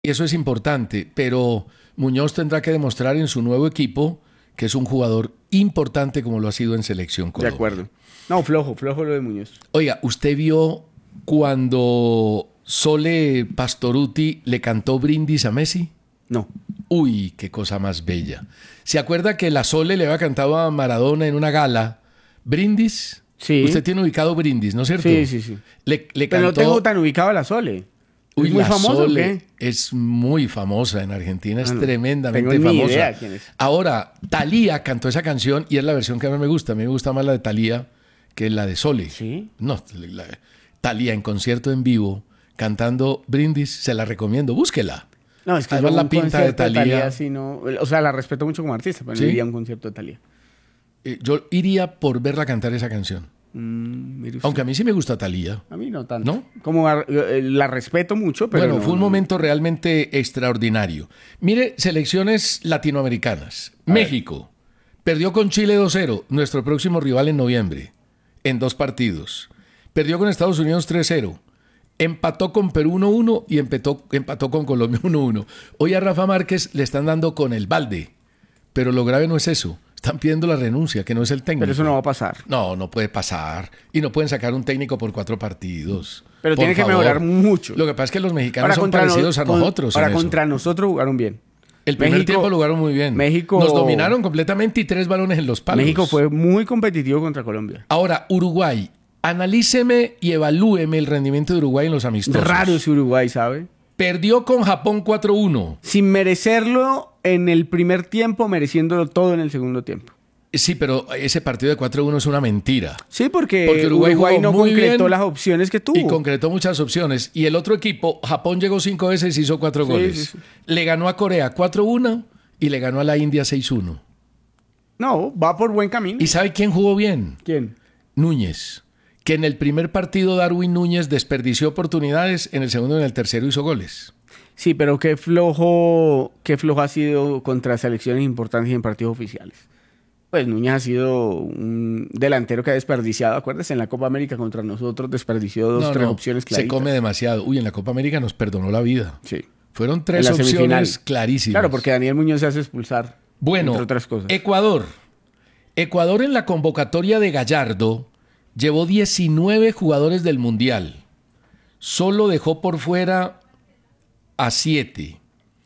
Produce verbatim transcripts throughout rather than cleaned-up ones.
Y eso es importante, pero Muñoz tendrá que demostrar en su nuevo equipo que es un jugador importante como lo ha sido en Selección De Colombia. acuerdo. No, flojo, flojo lo de Muñoz. Oiga, ¿usted vio cuando Sole Pastorutti le cantó brindis a Messi? No. Uy, qué cosa más bella. ¿Se acuerda que la Sole le había cantado a Maradona en una gala brindis? Sí. Usted tiene ubicado brindis, ¿no es cierto? Sí, sí, sí. Le, le Pero cantó... no tengo tan ubicado a la Sole. Uy, ¿Es muy la famoso o Sole qué? es muy famosa en Argentina, es Ah, no. tremendamente Tengo ni famosa. idea quién es. Ahora, Thalía cantó esa canción y es la versión que a mí me gusta. A mí me gusta más la de Thalía que la de Sole. ¿Sí? No, la, Thalía en concierto en vivo, cantando Brindis, se la recomiendo, búsquela. No, es que Además, yo la un pinta de concierto Thalía. sí no, o sea, la respeto mucho como artista, pero ¿Sí? no iría a un concierto de Thalía. Eh, yo iría por verla cantar esa canción. Mm, mire usted. Aunque a mí sí me gusta Thalía. A mí no tanto. ¿No? Como ar- eh, la respeto mucho, pero Bueno, no, fue un no. momento realmente extraordinario. Mire, selecciones latinoamericanas. A México perdió con Chile dos cero, nuestro próximo rival en noviembre, en dos partidos. Perdió con Estados Unidos tres cero. Empató con Perú uno uno y empató, empató con Colombia uno uno. Hoy a Rafa Márquez le están dando con el balde, pero lo grave no es eso. Están pidiendo la renuncia, que no es el técnico. Pero eso no va a pasar. No, no puede pasar. Y no pueden sacar un técnico por cuatro partidos. Pero Por tiene que favor. mejorar mucho. Lo que pasa es que los mexicanos Ahora, son contra parecidos no- a con- nosotros. Ahora en eso. contra nosotros jugaron bien. El primer México- tiempo lo jugaron muy bien. México- Nos dominaron completamente y tres balones en los palos. México fue muy competitivo contra Colombia. Ahora, Uruguay. Analíceme y evalúeme el rendimiento de Uruguay en los amistosos. Raro ese Uruguay, ¿sabe? Perdió con Japón cuatro uno. Sin merecerlo en el primer tiempo, mereciéndolo todo en el segundo tiempo. Sí, pero ese partido de cuatro uno es una mentira. Sí, porque, Porque Uruguay Uruguay, jugó no muy concretó bien las opciones que tuvo. Y concretó muchas opciones. Y el otro equipo, Japón llegó cinco veces y hizo cuatro Sí, goles. sí, sí. Le ganó a Corea cuatro uno y le ganó a la India seis uno. No, va por buen camino. ¿Y sabe quién jugó bien? ¿Quién? Núñez. Que en el primer partido Darwin Núñez desperdició oportunidades, en el segundo y en el tercero hizo goles. Sí, pero qué flojo, qué flojo ha sido contra selecciones importantes y en partidos oficiales. Pues Núñez ha sido un delantero que ha desperdiciado, acuérdese, en la Copa América contra nosotros desperdició dos, No, tres no, opciones se claritas. come demasiado. Uy, en la Copa América nos perdonó la vida. Sí. Fueron tres En la semifinal. opciones clarísimas. Claro, porque Daniel Muñoz se hace expulsar, Bueno, entre otras cosas. Ecuador. Ecuador en la convocatoria de Gallardo llevó diecinueve jugadores del Mundial. Solo dejó por fuera a siete.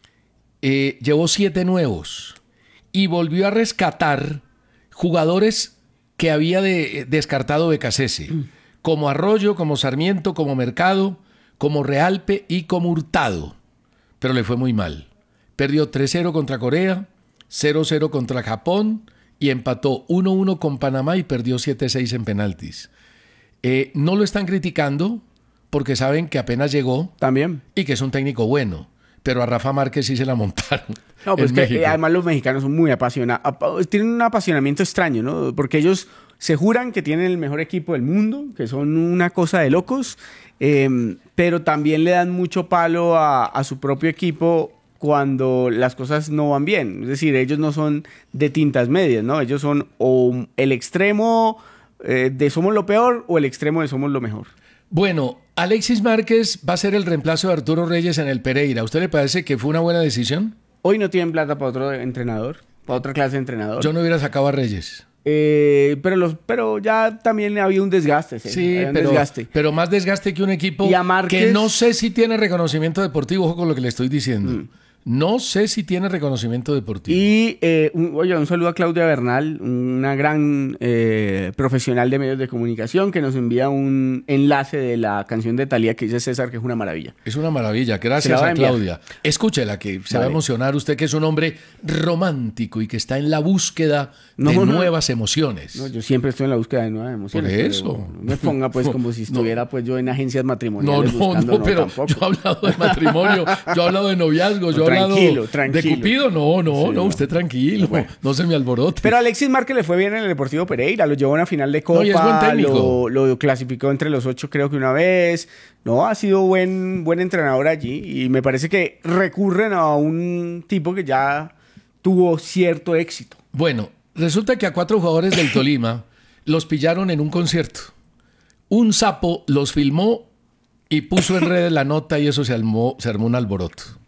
Eh, llevó siete nuevos. Y volvió a rescatar jugadores que había de- descartado Becasese. Como Arroyo, como Sarmiento, como Mercado, como Realpe y como Hurtado. Pero le fue muy mal. Perdió tres cero contra Corea, cero cero contra Japón y empató uno uno con Panamá y perdió siete seis en penaltis. Eh, no lo están criticando porque saben que apenas llegó También. y que es un técnico bueno. Pero a Rafa Márquez sí se la montaron. No, pues en que México. eh, además los mexicanos son muy apasionados. apa- Tienen un apasionamiento extraño, ¿no? Porque ellos se juran que tienen el mejor equipo del mundo, que son una cosa de locos, eh, pero también le dan mucho palo a, a su propio equipo cuando las cosas no van bien. Es decir, ellos no son de tintas medias, ¿no? Ellos son o el extremo eh, de somos lo peor o el extremo de somos lo mejor. Bueno, Alexis Márquez va a ser el reemplazo de Arturo Reyes en el Pereira. ¿A usted le parece que fue una buena decisión? Hoy no tienen plata para otro entrenador, para otra clase de entrenador. Yo no hubiera sacado a Reyes. Eh, pero, los, pero ya también había un desgaste. ¿sí? Sí, Había un pero, desgaste. pero más desgaste que un equipo Y a Márquez- que no sé si tiene reconocimiento deportivo. Ojo con lo que le estoy diciendo. Mm. No sé si tiene reconocimiento deportivo. Y, eh, un, oye, un saludo a Claudia Bernal, una gran eh, profesional de medios de comunicación que nos envía un enlace de la canción de Thalía que dice César que es una maravilla. Es una maravilla. Se la Gracias va a a enviar. Claudia. Escúchela, que se va a Vale. emocionar usted, que es un hombre romántico y que está en la búsqueda No, de no. nuevas emociones. No, yo siempre estoy en la búsqueda de nuevas emociones. Por pero eso. No me ponga pues como si estuviera pues yo en agencias No, matrimoniales no, buscando, no, pero tampoco. yo he hablado de matrimonio, yo he hablado de noviazgo, yo he hablado Tranquilo, tranquilo. de Cupido. No, no, Sí, no, no. usted tranquilo, Bueno. no se me alborote. Pero a Alexis Márquez le fue bien en el Deportivo Pereira, lo llevó a una final de Copa, No, y es buen técnico. lo, lo clasificó entre los ocho creo que una vez. No, ha sido buen, buen entrenador allí y me parece que recurren a un tipo que ya tuvo cierto éxito. Bueno, resulta que a cuatro jugadores del Tolima los pillaron en un concierto. Un sapo los filmó y puso en redes la nota y eso se armó, se armó un alboroto.